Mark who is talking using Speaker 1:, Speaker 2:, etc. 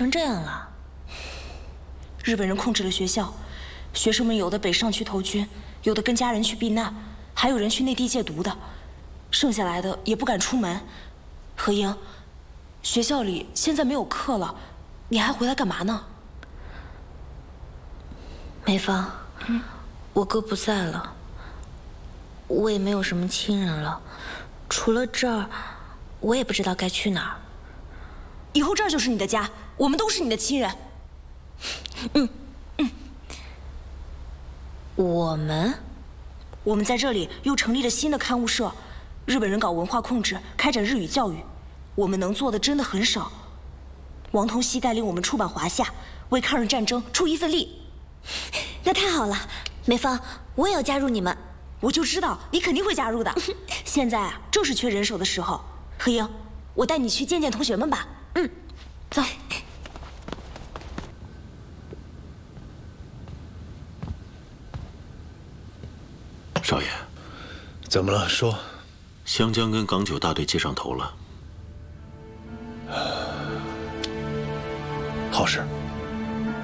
Speaker 1: 成这样了。
Speaker 2: 日本人控制了学校，学生们有的北上去投军，有的跟家人去避难，还有人去内地戒毒的，剩下来的也不敢出门。何英，学校里现在没有课了，你还回来干嘛呢？
Speaker 1: 梅芳，我哥不在了，我也没有什么亲人了，除了这儿，我也不知道该去哪儿。
Speaker 2: 以后这儿就是你的家，我们都是你的亲人。
Speaker 1: 我们
Speaker 2: 在这里又成立了新的刊物社，日本人搞文化控制，开展日语教育，我们能做的真的很少。王同熙带领我们出版华夏，为抗日战争出一份力。
Speaker 1: 那太好了，梅芳，我也要加入你们。
Speaker 2: 我就知道你肯定会加入的。现在啊，正是缺人手的时候。何英，我带你去见见同学们吧。走。
Speaker 3: 少爷，
Speaker 4: 怎么了？说。
Speaker 3: 湘江跟港九大队接上头了。
Speaker 4: 好事。